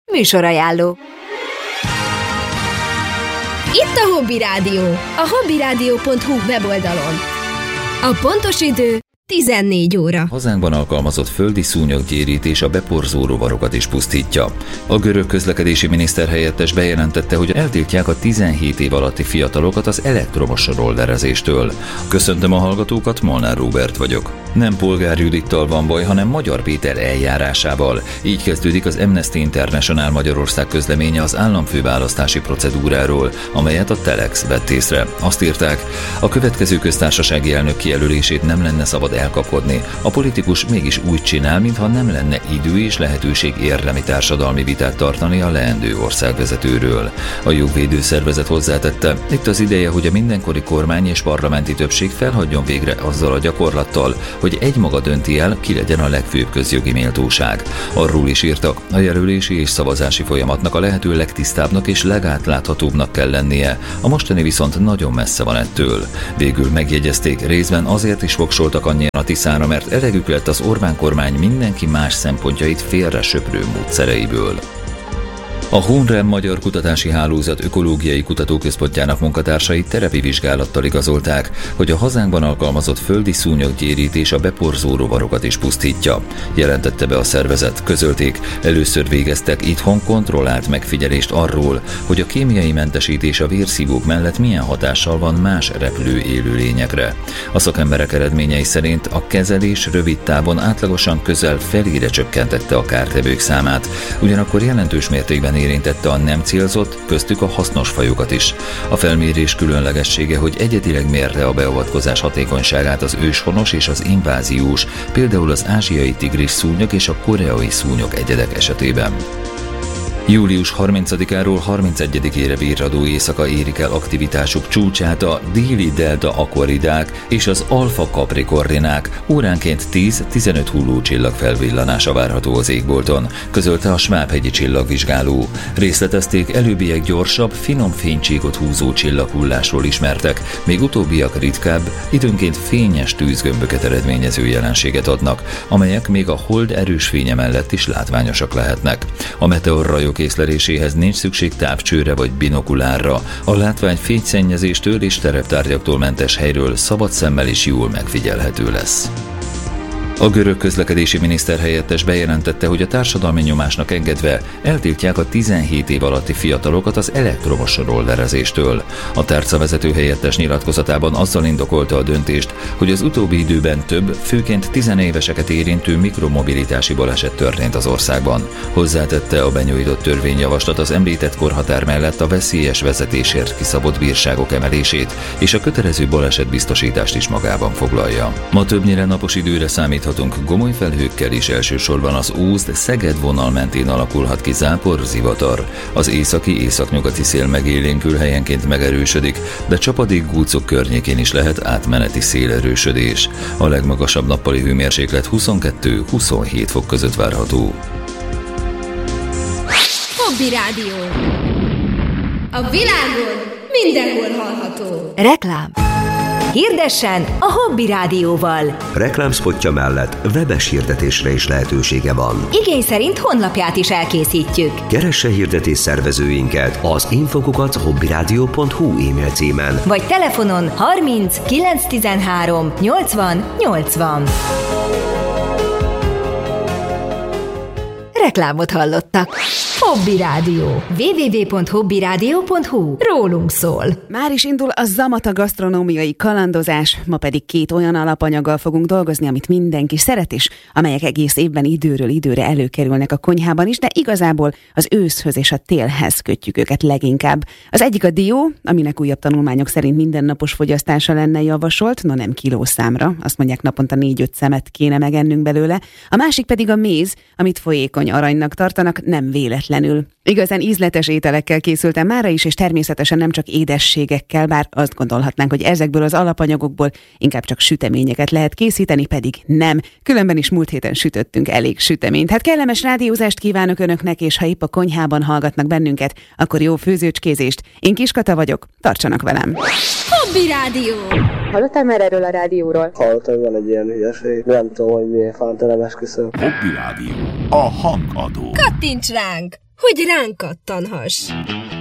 Műsorajánló. Itt a Hobby Rádió, a hobbyradio.hu weboldalon. A pontos idő 14 óra. Hazánkban alkalmazott földi szúnyoggyérítés a beporzó rovarokat is pusztítja. A görög közlekedési miniszter helyettes bejelentette, hogy eltiltják a 17 év alatti fiatalokat az elektromos rollerezéstől. Köszöntöm a hallgatókat, Molnár Róbert vagyok. Nem Polgár Judittal van baj, hanem Magyar Péter eljárásával. Így kezdődik az Amnesty International Magyarország közleménye az államfőválasztási procedúráról, amelyet a Telex vett észre. Azt írták, a következő köztársasági elnök kijelölését nem lenne szabad elkapkodni. A politikus mégis úgy csinál, mintha nem lenne idő és lehetőség érdemi társadalmi vitát tartani a leendő országvezetőről. A jogvédő szervezet hozzátette, itt az ideje, hogy a mindenkori kormány és parlamenti többség felhagyjon végre azzal a gyakorlattal, hogy egymaga dönti el, ki legyen a legfőbb közjogi méltóság. Arról is írtak, a jelölési és szavazási folyamatnak a lehető legtisztábbnak és legátláthatóbbnak kell lennie, a mostani viszont nagyon messze van ettől. Végül megjegyezték, részben azért is voksoltak annyian a Tiszára, mert elegük lett az Orbán kormány mindenki más szempontjait félre söprő módszereiből. A Honrem Magyar Kutatási Hálózat Ökológiai Kutatóközpontjának munkatársai terepi vizsgálattal igazolták, hogy a hazánkban alkalmazott földi szúnyoggyérítés a beporzó rovarokat is pusztítja. Jelentette be a szervezet, közölték, először végeztek itthon kontrollált megfigyelést arról, hogy a kémiai mentesítés a vérszívók mellett milyen hatással van más repülő élőlényekre. A szakemberek eredményei szerint a kezelés rövid távon átlagosan közel felére csökkentette a kártevők számát, ugyanakkor jelentős mértékben érintette a nem célzott, köztük a hasznos fajokat is. A felmérés különlegessége, hogy egyedileg mérte a beavatkozás hatékonyságát az őshonos és az inváziós, például az ázsiai tigris szúnyog és a koreai szúnyog egyedek esetében. Július 30-áról 31-ére virradó éjszaka érik el aktivitásuk csúcsát a déli delta aquaridák és az alfa capricorninák, óránként 10-15 hullócsillag felvillanása várható az égbolton, közölte a Svábhegyi csillagvizsgáló. Részletezték, előbbiek gyorsabb, finom fénycsíkot húzó csillaghullásról ismertek, még utóbbiak ritkább, időnként fényes tűzgömböket eredményező jelenséget adnak, amelyek még a hold erős fénye mellett is látványosak lehetnek. A meteorrajok észleléséhez nincs szükség távcsőre vagy binokulárra. A látvány fényszennyezéstől és tereptárgyaktól mentes helyről szabad szemmel is jól megfigyelhető lesz. A görög közlekedési miniszter helyettes bejelentette, hogy a társadalmi nyomásnak engedve eltiltják a 17 év alatti fiatalokat az elektromos rollerezéstől. A tárcavezető helyettes nyilatkozatában azzal indokolta a döntést, hogy az utóbbi időben több, főként tizenéveseket érintő mikromobilitási baleset történt az országban. Hozzátette, a benyújtott törvényjavaslat az említett korhatár mellett a veszélyes vezetésért kiszabott bírságok emelését és a kötelező balesetbiztosítást is magában foglalja. Ma többnyire napos időre számíthatunk, gomoly felhőkkel is, elsősorban az Ózd-Szeged vonal mentén alakulhat ki zápor, zivatar. Az északi-északnyugati szél megélénkül, helyenként megerősödik, de csapadékgúcok környékén is lehet átmeneti szélerősödés. A legmagasabb nappali hőmérséklet 22-27 fok között várható. Hobby Rádió. A világon mindenhol hallható. Reklám. Hirdessen a Hobby Rádióval. Reklámspotja mellett webes hirdetésre is lehetősége van. Igény szerint honlapját is elkészítjük. Keresse hirdetés szervezőinket az info@hobbyradio.hu e-mail címen. Vagy telefonon 30 913 80 80. Reklámot hallottak. Hobby Rádió. www.hobbyradio.hu. Rólunk szól. Már is indul a Zamata gasztronómiai kalandozás, ma pedig 2 olyan alapanyaggal fogunk dolgozni, amit mindenki szeret is, amelyek egész évben időről időre előkerülnek a konyhában is, de igazából az őszhöz és a télhez kötjük őket leginkább. Az egyik a dió, aminek újabb tanulmányok szerint mindennapos fogyasztása lenne javasolt, no nem kilószámra, azt mondják, naponta 4-5 szemet kéne megennünk belőle. A másik pedig a méz, amit folyékony aranynak tartanak, nem véletlenül. Igazán ízletes ételekkel készültem mára is, és természetesen nem csak édességekkel, bár azt gondolhatnánk, hogy ezekből az alapanyagokból inkább csak süteményeket lehet készíteni, pedig nem. Különben is múlt héten sütöttünk elég süteményt. Hát kellemes rádiózást kívánok önöknek, és ha épp a konyhában hallgatnak bennünket, akkor jó főzőcskézést. Én Kiskata vagyok, tartsanak velem! Hobby Rádió! Hallottál már erről a rádióról? Hallottam, hogy van egy ilyen hülyeség. Nem tudom, hogy miért van, de nem esküszöm. Hobby Rádió. A hangadó. Kattints ránk! hogy ránk kattanhass.